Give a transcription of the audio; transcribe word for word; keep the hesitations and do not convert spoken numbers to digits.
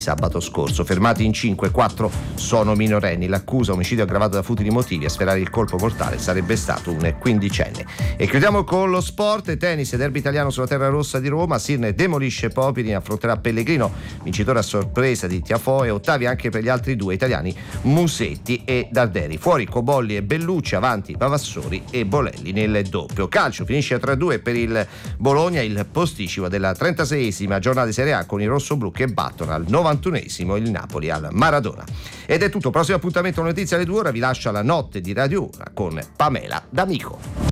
sabato scorso. Fermati in cinque, quattro sono minorenni. L'accusa, omicidio aggravato da futili motivi. A sferrare il colpo mortale sarebbe stato un quindicenne. E chiudiamo con lo sport. Tennis, derby italiano sulla terra rossa di Roma. Sirne demolisce Popini, affronterà Pellegrino, vincitore a sorpresa di Tiafoe. Ottavi anche per gli altri due italiani, Musetti e Darderi. Fuori Cobolli e Bellucci, avanti Pavassori e Bolelli nel doppio. Calcio, finisce a tre a due per il Bologna, il posticipo della trentaseiesima giornata di Serie A con i rossoblù che battono al novantunesimo il Napoli al Maradona. Ed è tutto, prossimo appuntamento, notizie alle due ore. Vi lascio alla notte di Radio Una con Pamela D'Amico.